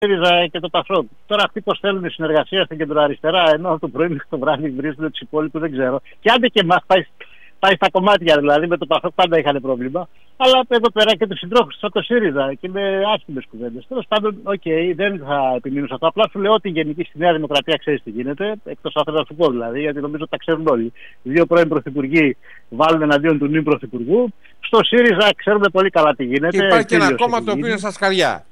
ΣΥΡΙΖΑ και το ΠΑΣΟΚ. Τώρα αυτοί πως θέλουν συνεργασία στην κεντροαριστερά, ενώ το πρωί μέχρι το βράδυ βρίζουν τους υπόλοιπους, δεν ξέρω. Και άντε και εμάς πάει στα κομμάτια, δηλαδή με το ΠΑΣΟΚ πάντα είχαν πρόβλημα. Αλλά εδώ πέρα και τους συντρόφους από το ΣΥΡΙΖΑ και με άσχημες κουβέντες. Τέλος πάντων, δεν θα επιμείνω σε αυτό. Απλά σου λέω ότι γενική στη Νέα Δημοκρατία ξέρεις τι γίνεται. Εκτός αν θέλω να σου πω δηλαδή, γιατί νομίζω ότι τα ξέρουν όλοι. 2 πρώην πρωθυπουργοί βάλουν εναντίον του νυν πρωθυπουργού. Στο ΣΥΡΙΖΑ ξέρουμε πολύ καλά τι γίνεται. Και υπάρχει και ένα κόμμα το οποίο είναι στα σκαριά.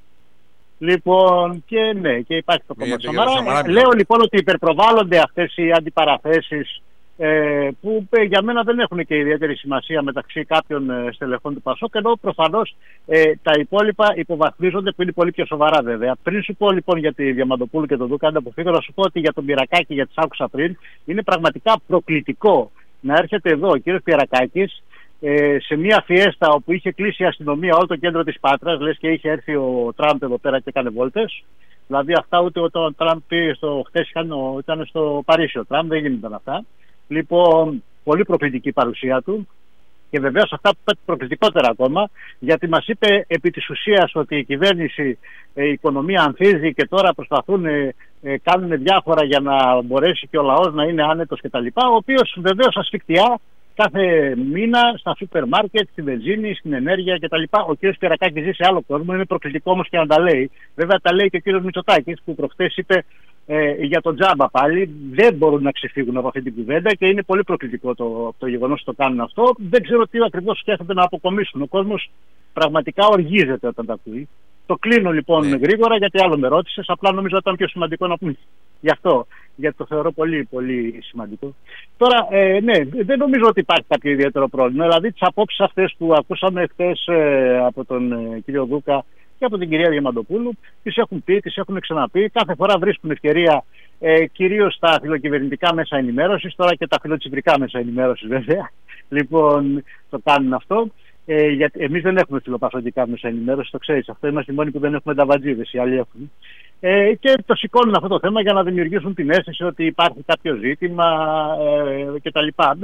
Λοιπόν, και υπάρχει το κόμμα του Σαμαρά. Λέω λοιπόν ότι υπερπροβάλλονται αυτές οι αντιπαραθέσεις που για μένα δεν έχουν και ιδιαίτερη σημασία μεταξύ κάποιων στελεχών του ΠΑΣΟΚ, ενώ προφανώς τα υπόλοιπα υποβαθμίζονται, που είναι πολύ πιο σοβαρά βέβαια. Πριν σου πω λοιπόν για τη Διαμαντοπούλου και τον Δούκα, αν αποφύγω να σου πω ότι για τον Πυρακάκη, για τις άκουσα πριν, είναι πραγματικά προκλητικό να έρχεται εδώ ο κύριος Πυρακάκης σε μια φιέστα όπου είχε κλείσει η αστυνομία όλο το κέντρο της Πάτρας, λες και είχε έρθει ο Τραμπ εδώ πέρα και έκανε βόλτες. Δηλαδή αυτά ούτε όταν ο Τραμπ πήγε χτες ήταν στο Παρίσι ο Τραμπ, δεν γίνονταν αυτά. Λοιπόν, πολύ προκλητική παρουσία του. Και βεβαίως αυτά που πέτει προκλητικότερα ακόμα, γιατί μας είπε επί της ουσίας ότι η κυβέρνηση, η οικονομία ανθίζει και τώρα προσπαθούν, κάνουν διάφορα για να μπορέσει και ο λαός να είναι άνετος κτλ. Ο οποίος βεβαίως ασφικτιά κάθε μήνα στα σούπερ μάρκετ, στη βενζίνη, στην ενέργεια κτλ. Ο κ. Πυρακάκης ζει σε άλλο κόσμο, είναι προκλητικό όμως και να τα λέει. Βέβαια τα λέει και ο κ. Μητσοτάκης που προχθές είπε για τον τζάμπα πάλι. Δεν μπορούν να ξεφύγουν από αυτή την κουβέντα και είναι πολύ προκλητικό το γεγονός ότι το κάνουν αυτό. Δεν ξέρω τι ακριβώς σκέφτονται να αποκομίσουν. Ο κόσμος πραγματικά οργίζεται όταν τα ακούει. Το κλείνω λοιπόν γρήγορα γιατί άλλο με ρώτησες. Απλά νομίζω ότι ήταν πιο σημαντικό να πούμε γι' αυτό. Γιατί το θεωρώ πολύ πολύ σημαντικό. Τώρα, δεν νομίζω ότι υπάρχει κάποιο ιδιαίτερο πρόβλημα. Δηλαδή τις απόψεις αυτές που ακούσαμε χθες από τον κύριο Δούκα και από την κυρία Διαμαντοπούλου, τις έχουν πει, τις έχουν ξαναπεί. Κάθε φορά βρίσκουν ευκαιρία, κυρίως στα φιλοκυβερνητικά μέσα ενημέρωσης, τώρα και τα φιλοτσιβρικά μέσα ενημέρωσης βέβαια. Λοιπόν, το κάνουν αυτό. Γιατί εμείς δεν έχουμε φιλοπασοντικά μέσα ενημέρωσης, το ξέρεις αυτό. Είμαστε οι μόνοι που δεν έχουμε ταβατζίδες, οι άλλοι έχουν. Και το σηκώνουν αυτό το θέμα για να δημιουργήσουν την αίσθηση ότι υπάρχει κάποιο ζήτημα κτλ.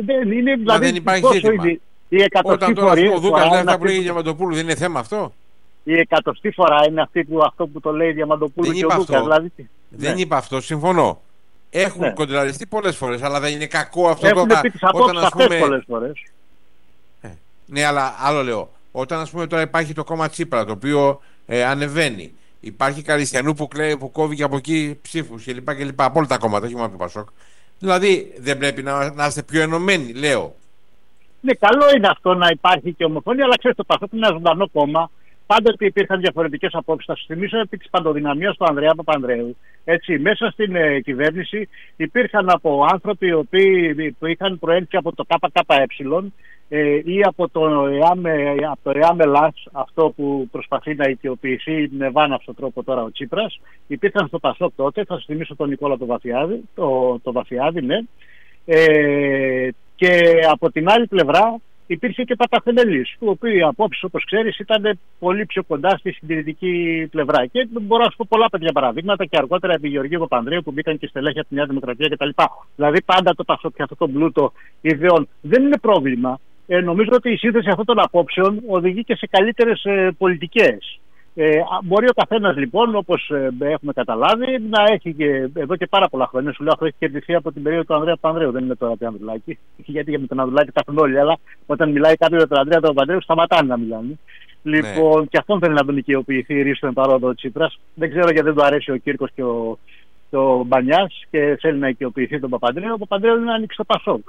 Δεν υπάρχει ζήτημα. Όταν τώρα ο Δούκας λέει αυτά που λέει η Διαμαντοπούλου, δεν είναι θέμα αυτό. Η εκατοστή φορά είναι αυτό που το λέει η Διαμαντοπούλου και ο Δούκας. Δηλαδή, δεν είπα αυτό, συμφωνώ. Έχουν κοντραλιστεί πολλές φορές, αλλά δεν είναι κακό αυτό το όταν ας πούμε. Πολλές φορές. Ναι, αλλά άλλο λέω. Όταν ας πούμε τώρα υπάρχει το κόμμα Τσίπρα, το οποίο ανεβαίνει. Υπάρχει Καριστιανού που κόβει και από εκεί ψήφους κλπ. Από όλα τα κόμματα, όχι μόνο από το ΠΑΣΟΚ. Δηλαδή δεν πρέπει να είστε πιο ενωμένοι, λέω. Ναι, καλό είναι αυτό να υπάρχει και ομοφωνία, αλλά ξέρεις, το ΠΑΣΟΚ είναι ένα ζωντανό κόμμα. Πάντοτε υπήρχαν διαφορετικές απόψεις. Θα σου θυμίσω επί της παντοδυναμίας του Ανδρέα Παπανδρέου. Έτσι, μέσα στην κυβέρνηση υπήρχαν από άνθρωποι που είχαν προέλθει από το ΚΚΕ ή από το ΕΑΜΕΛΑΣ, αυτό που προσπαθεί να οικειοποιηθεί με βάναυσο τρόπο τώρα ο Τσίπρας. Υπήρχαν στο ΠΑΣΟΚ τότε, θα σου θυμίσω τον Νικόλα το Βαθιάδη, ναι. Και από την άλλη πλευρά υπήρχε και Παπαθεμελής, του οποίου οι απόψεις, όπως ξέρεις, ήταν πολύ πιο κοντά στη συντηρητική πλευρά. Και μπορώ να σου πω πολλά τέτοια παραδείγματα και αργότερα επί Γεωργίου Παπανδρέου που μπήκαν και στελέχη από τη Νέα Δημοκρατία κτλ. Δηλαδή πάντα το ΠΑΣΟΚ και αυτό το πλούτο ιδεών δεν είναι πρόβλημα. Νομίζω ότι η σύνθεση αυτών των απόψεων οδηγεί και σε καλύτερες πολιτικές. Μπορεί ο καθένας λοιπόν, όπως έχουμε καταλάβει, να έχει και εδώ και πάρα πολλά χρόνια. Σου λέω αυτό έχει κερδιθεί από την περίοδο του Ανδρέα Παπανδρέου, δεν είναι τώρα του Ανδρουλάκη. Γιατί για τον Ανδρουλάκη τα έχουν όλοι, αλλά όταν μιλάει κάποιος για τον Ανδρέα Παπανδρέου σταματάνε να μιλάνε. Λοιπόν, και αυτόν θέλει να τον οικειοποιηθεί ρίστον παρόδο ο Τσίπρας. Δεν ξέρω γιατί δεν του αρέσει ο Κύρκος και ο Μπανιάς και θέλει να οικειοποιηθεί τον Παπανδρέου. Ο Παπανδρέου είναι να ανοίξει το ΠΑΣΟΚ.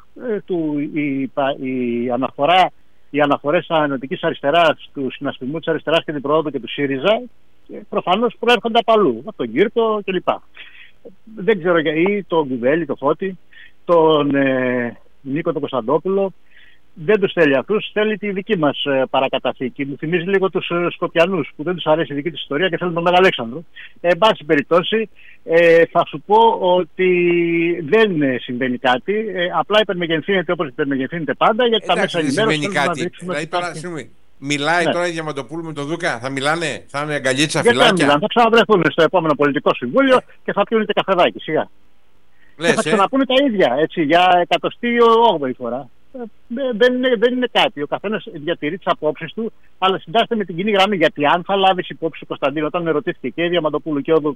Οι αναφορές της ανανεωτικής αριστεράς, του συνασπισμού της αριστεράς και την προόδου και του ΣΥΡΙΖΑ προφανώς προέρχονται από αλλού, από τον Κύρκο κλπ. Δεν ξέρω γιατί τον Κουβέλη, τον Φώτη, τον Νίκο τον Κωνσταντόπουλο. Δεν τους θέλει αυτούς, θέλει τη δική μας παρακαταθήκη. Μου θυμίζει λίγο τους Σκοπιανούς που δεν τους αρέσει η δική της ιστορία και θέλουν τον Μέγα Αλέξανδρο. Εν πάση περιπτώσει, θα σου πω ότι δεν συμβαίνει κάτι. Απλά υπερμεγενθύνεται όπως υπερμεγενθύνεται πάντα, γιατί τα μέσα ενημέρωσης συμβαίνει κάτι. Δηλαδή τώρα, μιλάει τώρα η Διαμαντοπούλου με τον Δούκα, θα μιλάνε, θα είναι αγκαλίτσα φυλάκια. Θα ξαναβρεθούν στο επόμενο πολιτικό συμβούλιο και θα πιούν και καφεδάκι, σιγά. Και θα ξαναπούνε τα ίδια, έτσι, για 108η φορά. δεν είναι κάτι. Ο καθένας διατηρεί τις απόψεις του, αλλά συντάσσεται με την κοινή γραμμή. Γιατί αν θα λάβεις υπόψη, Κωνσταντίνο, όταν με ρωτήθηκε και η Διαμαντοπούλου και ο